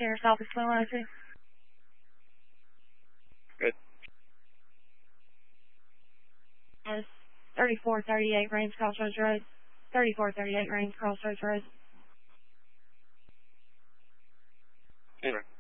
Sheriff's Office, 102. Good. Yes, 3438 Range Crossroads Road. 3438 Range Crossroads Road. Anyway.